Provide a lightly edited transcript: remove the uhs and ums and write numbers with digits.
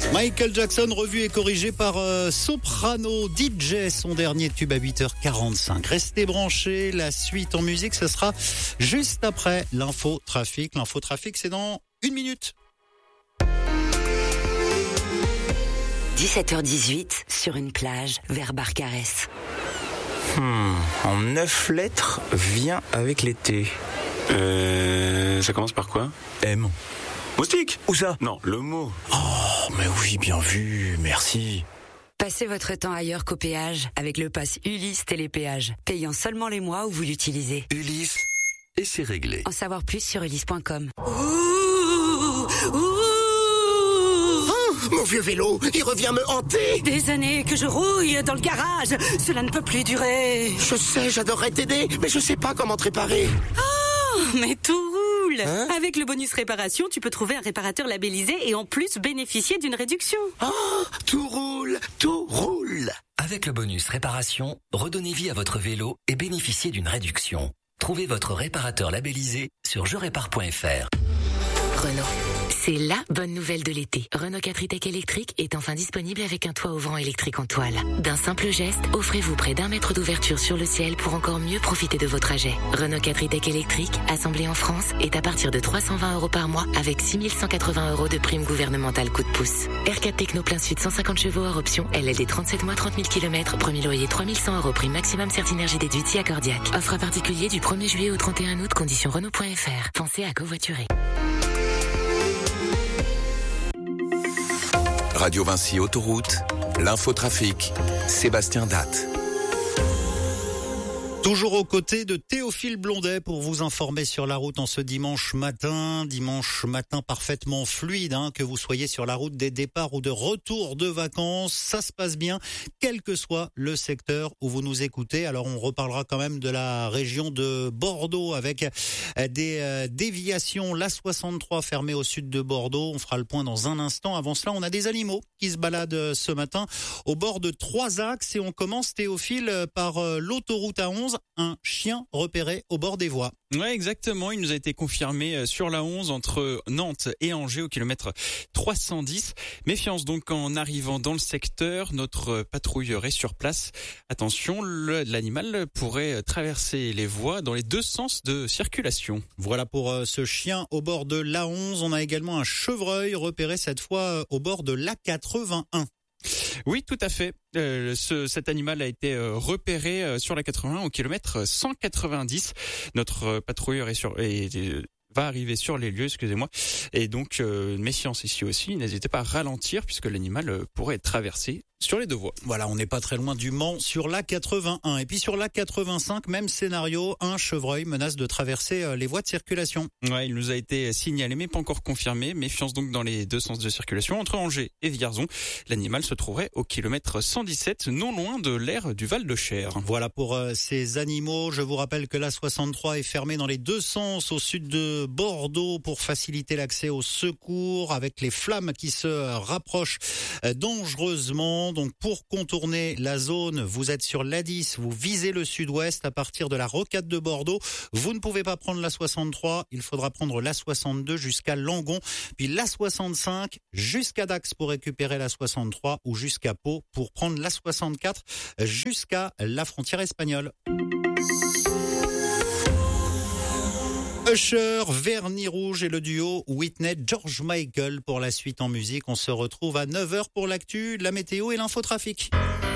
Michael Jackson, revu et corrigé par Soprano DJ, son dernier tube à 8h45. Restez branchés, la suite en musique, ce sera juste après l'info trafic. L'info trafic, c'est dans 1 minute. 17h18, sur une plage, vers Barcarès. En 9 lettres, vient avec l'été. Ça commence par quoi? M. Moustique? Où ça? Non, le mot. Oh, mais oui, bien vu, merci. Passez votre temps ailleurs qu'au péage avec le pass Ulysse Télépéage, payant seulement les mois où vous l'utilisez. Ulysse, et c'est réglé. En savoir plus sur ulysse.com. Mon vieux vélo, il revient me hanter. Des années que je rouille dans le garage. Cela ne peut plus durer. Je sais, j'adorerais t'aider, mais je sais pas comment te réparer. Oh, mais tout roule. Hein? Avec le bonus réparation, tu peux trouver un réparateur labellisé et en plus bénéficier d'une réduction. Oh, tout roule, tout roule. Avec le bonus réparation, redonnez vie à votre vélo et bénéficiez d'une réduction. Trouvez votre réparateur labellisé sur jerépare.fr. Renault. C'est la bonne nouvelle de l'été. Renault 4 e-Tech électrique est enfin disponible avec un toit ouvrant électrique en toile. D'un simple geste, offrez-vous près d'1 mètre d'ouverture sur le ciel pour encore mieux profiter de vos trajets. Renault 4 e-Tech électrique, assemblé en France, est à partir de 320 € par mois avec 6 180 € de prime gouvernementale coup de pouce. R4 Techno plein sud 150 chevaux hors option, LLD 37 mois 30 000 km, premier loyer 3 100 €, prime maximum Certinergie déduite si accordiaque. Offre à particulier du 1er juillet au 31 août, conditions Renault.fr. Pensez à covoiturer. Radio Vinci Autoroute, l'infotrafic, Sébastien Datte. Toujours aux côtés de Théophile Blondet pour vous informer sur la route en ce dimanche matin parfaitement fluide, que vous soyez sur la route des départs ou de retour de vacances, ça se passe bien, quel que soit le secteur où vous nous écoutez. Alors on reparlera quand même de la région de Bordeaux avec des déviations, l'A63 fermée au sud de Bordeaux, on fera le point dans un instant. Avant cela, on a des animaux qui se baladent ce matin au bord de 3 axes et on commence, Théophile, par l'autoroute A11. Un chien repéré au bord des voies. Ouais, exactement. Il nous a été confirmé sur la 11 entre Nantes et Angers au kilomètre 310. Méfiance donc en arrivant dans le secteur. Notre patrouille est sur place. Attention, l'animal pourrait traverser les voies dans les 2 sens de circulation. Voilà pour ce chien au bord de l'A11. On a également un chevreuil repéré cette fois au bord de l'A81. Oui, tout à fait. Cet animal a été repéré sur la 81 au kilomètre 190. Notre patrouilleur va arriver sur les lieux, excusez-moi. Et donc, méfiance ici aussi. N'hésitez pas à ralentir puisque l'animal pourrait être traversé sur les 2 voies. Voilà, on n'est pas très loin du Mans sur l'A81. Et puis sur l'A85, même scénario, un chevreuil menace de traverser les voies de circulation. Ouais, il nous a été signalé mais pas encore confirmé. Méfiance donc dans les 2 sens de circulation. Entre Angers et Vierzon, l'animal se trouverait au kilomètre 117, non loin de l'aire du Val-de-Cher. Voilà pour ces animaux. Je vous rappelle que l'A63 est fermée dans les 2 sens au sud de Bordeaux pour faciliter l'accès aux secours avec les flammes qui se rapprochent dangereusement. Donc pour contourner la zone, vous êtes sur l'A10, vous visez le sud-ouest à partir de la rocade de Bordeaux. Vous ne pouvez pas prendre l'A63, il faudra prendre l'A62 jusqu'à Langon, puis l'A65 jusqu'à Dax pour récupérer l'A63 ou jusqu'à Pau pour prendre l'A64 jusqu'à la frontière espagnole. Usher, Vernis Rouge et le duo Whitney George Michael pour la suite en musique. On se retrouve à 9h pour l'actu, la météo et l'infotrafic.